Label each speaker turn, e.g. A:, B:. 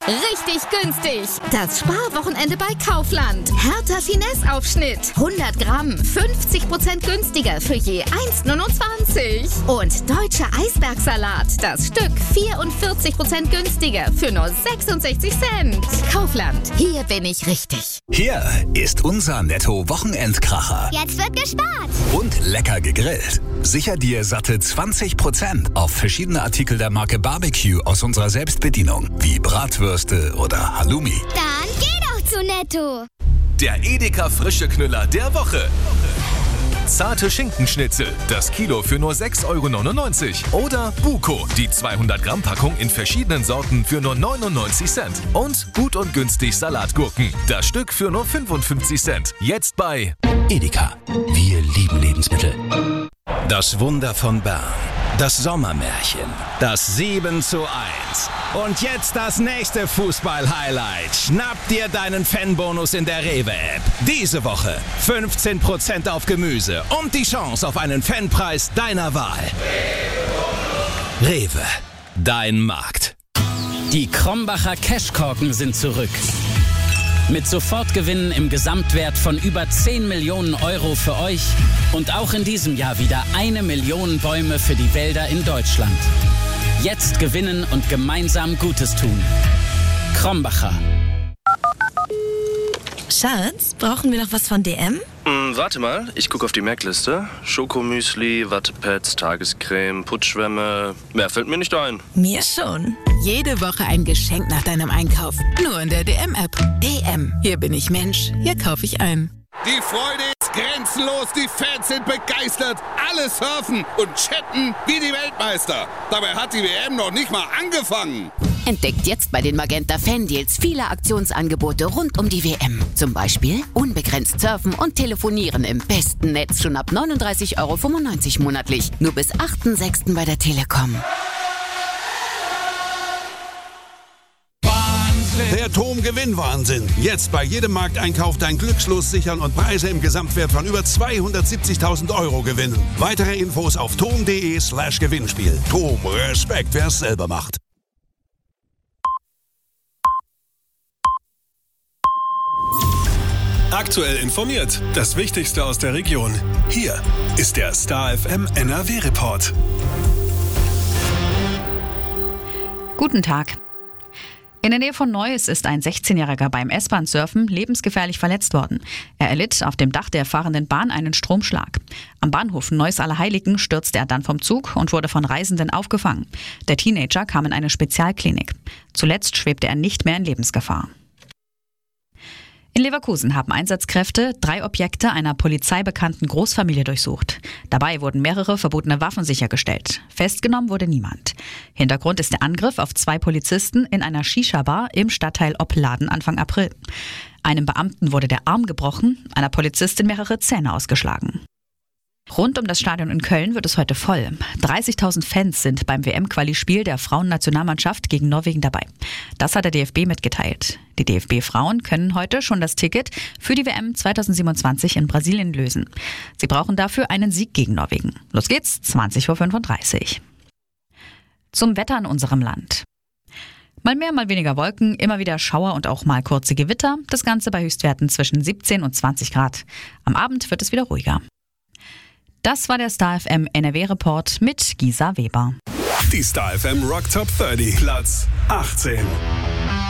A: Richtig günstig. Das Sparwochenende bei Kaufland. Hertha Finesse-Aufschnitt. 100 Gramm. 50% günstiger für je 1,29. Und deutscher Eisbergsalat. Das Stück 44% günstiger für nur 66 Cent. Kaufland. Hier bin ich richtig.
B: Hier ist unser Netto-Wochenendkracher.
C: Jetzt wird gespart.
B: Und lecker gegrillt. Sicher dir satte 20% auf verschiedene Artikel der Marke Barbecue aus unserer Selbstbedienung, wie Bratwürste oder Halloumi.
C: Dann geh doch zu Netto.
D: Der Edeka frische Knüller der Woche. Zarte Schinkenschnitzel, das Kilo für nur 6,99 €. Oder Buko, die 200 Gramm Packung in verschiedenen Sorten für nur 99 Cent. Und gut und günstig Salatgurken, das Stück für nur 55 Cent. Jetzt bei
B: Edeka. Wir lieben Lebensmittel. Das Wunder von Bern. Das Sommermärchen. Das 7:1. Und jetzt das nächste Fußball-Highlight. Schnapp dir deinen Fanbonus in der Rewe-App. Diese Woche 15% auf Gemüse und die Chance auf einen Fanpreis deiner Wahl. Rewe. Dein Markt.
E: Die Krombacher Cashkorken sind zurück. Mit Sofortgewinnen im Gesamtwert von über 10 Millionen € für euch und auch in diesem Jahr wieder 1 Million Bäume für die Wälder in Deutschland. Jetzt gewinnen und gemeinsam Gutes tun. Krombacher.
F: Schatz, brauchen wir noch was von DM?
G: Warte mal, ich gucke auf die Merkliste. Schokomüsli, Wattepads, Tagescreme, Putzschwämme. Mehr fällt mir nicht ein.
F: Mir schon.
H: Jede Woche ein Geschenk nach deinem Einkauf. Nur in der DM-App. DM. Hier bin ich Mensch. Hier kaufe ich ein.
I: Die Freude ist grenzenlos. Die Fans sind begeistert. Alle surfen und chatten wie die Weltmeister. Dabei hat die WM noch nicht mal angefangen.
J: Entdeckt jetzt bei den Magenta Fan-Deals viele Aktionsangebote rund um die WM. Zum Beispiel unbegrenzt surfen und telefonieren im besten Netz schon ab 39,95 € monatlich. Nur bis 8.6. bei der Telekom.
K: Der TOM-Gewinnwahnsinn. Jetzt bei jedem Markteinkauf dein Glückslos sichern und Preise im Gesamtwert von über 270.000 € gewinnen. Weitere Infos auf tom.de/Gewinnspiel. TOM, Respekt, wer es selber macht.
L: Aktuell informiert. Das Wichtigste aus der Region. Hier ist der Star FM NRW-Report.
M: Guten Tag. In der Nähe von Neuss ist ein 16-Jähriger beim S-Bahn-Surfen lebensgefährlich verletzt worden. Er erlitt auf dem Dach der fahrenden Bahn einen Stromschlag. Am Bahnhof Neuss-Allerheiligen stürzte er dann vom Zug und wurde von Reisenden aufgefangen. Der Teenager kam in eine Spezialklinik. Zuletzt schwebte er nicht mehr in Lebensgefahr. In Leverkusen haben Einsatzkräfte 3 Objekte einer polizeibekannten Großfamilie durchsucht. Dabei wurden mehrere verbotene Waffen sichergestellt. Festgenommen wurde niemand. Hintergrund ist der Angriff auf 2 Polizisten in einer Shisha-Bar im Stadtteil Opladen Anfang April. Einem Beamten wurde der Arm gebrochen, einer Polizistin mehrere Zähne ausgeschlagen. Rund um das Stadion in Köln wird es heute voll. 30.000 Fans sind beim WM-Quali-Spiel der Frauennationalmannschaft gegen Norwegen dabei. Das hat der DFB mitgeteilt. Die DFB-Frauen können heute schon das Ticket für die WM 2027 in Brasilien lösen. Sie brauchen dafür einen Sieg gegen Norwegen. Los geht's, 20:35 Uhr. Zum Wetter in unserem Land. Mal mehr, mal weniger Wolken, immer wieder Schauer und auch mal kurze Gewitter. Das Ganze bei Höchstwerten zwischen 17 und 20 Grad. Am Abend wird es wieder ruhiger. Das war der Star FM NRW-Report mit Gisa Weber.
L: Die Star FM Rock Top 30, Platz 18.